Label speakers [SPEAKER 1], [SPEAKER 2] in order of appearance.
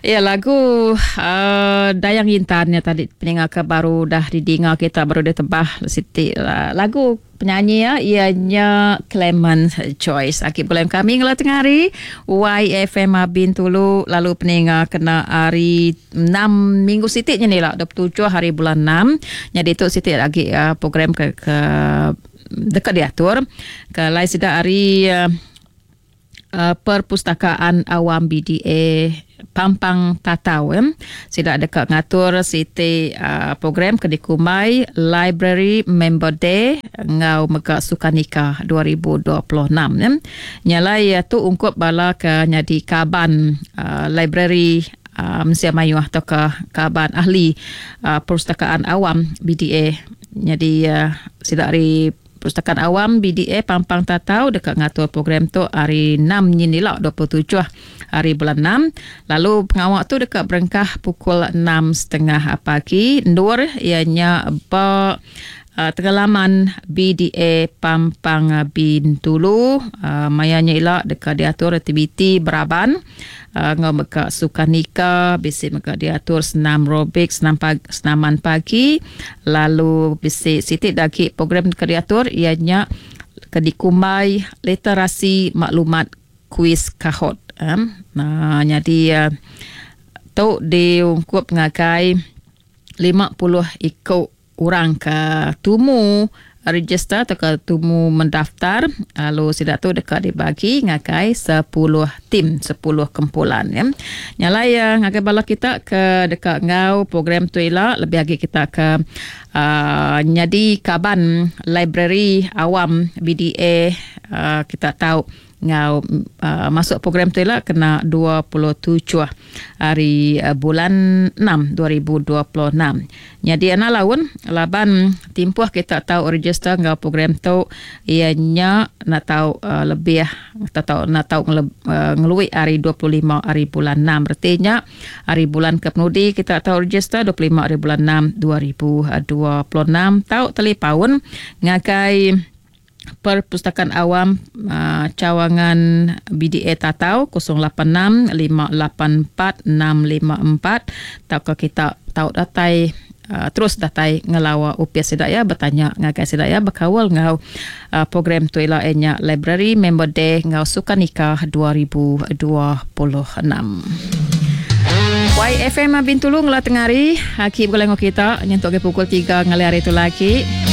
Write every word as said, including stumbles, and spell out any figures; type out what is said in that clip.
[SPEAKER 1] Ya, lagu uh, Dayang Intannya tadi pendengar ke baru dah didengar, kita baru ditebah Siti uh, lagu penyanyi ya, ianya Clement Choice. Akib bulan kami ngelah tengah hari Y F M Bintulu, lalu pendengar kena hari enam minggu Siti ni lah dua puluh tujuh hari bulan enam. Jadi tu Siti lagi uh, program ke, ke dekat diatur ke lain sida hari uh, uh, Perpustakaan Awam B D A Pampang Tatau eh. Sida dekat ngatur Siti uh, program ke dikumai Library Member Day ngau mega Sukanika dua ribu dua puluh enam eh. Nyalai tu ungkup bala ke nyadi kaban uh, library uh, Malaysia Melayu atau ke kaban ahli uh, Perpustakaan Awam B D A. Jadi uh, sida hari Perpustakaan Awam B D A Pampang Tatau dekat ngatur program tu hari enam ni lah dua puluh tujuh hari bulan enam. Lalu pengawak tu dekat berengkah pukul enam tiga puluh pagi. Nur ianya ba uh, tengalaman B D A Pampang Bintulu. Uh, mayanya ialah dekat diatur aktiviti beraban. Uh, ngau meka Sukanika, bisi meka diatur senam robik, senam pagi, senaman pagi. Lalu bisi sitik lagi program ke diatur ianya ke dikumai literasi maklumat kuis kahot. Um, nah, jadi uh, tu diungkup ngakai lima puluh ikut orang ke tumu register atau ke tumu mendaftar. Lalu sida tu dekat dibagi ngakai sepuluh tim, sepuluh kumpulan ya. Nyalai yang ngakai bala kita ke dekat ngau program tu ialah lebih lagi kita ke uh, nyadi kaban library awam B D A. Uh, kita tahu ngau uh, masuk program tu ialah kena dua puluh tujuh hari uh, bulan enam dua ribu dua puluh enam. Jadi ana laun laban timpuh kita tahu register ngau program tu ianya nak tahu uh, lebih kita tahu nak tahu uh, ngelui hari dua puluh lima hari bulan enam. Artinya hari bulan kepenudi kita tahu register dua puluh lima hari bulan enam dua ribu dua puluh enam. Tahu telepaun ngakai Perpustakaan Awam uh, Cawangan B D A Tatau kosong lapan enam lima lapan empat enam lima empat. Tahu kita tahu datai uh, terus datai ngelawa upiah sedaya bertanya ngagai sedaya berkawal ngau uh, program tu ialah enya Library Member Day ngau Sukanika dua ribu dua puluh enam. Y F M Bintulu ngelah tengari Hakib goleng kita nyentuk ke pukul tiga ngali hari tu lagi.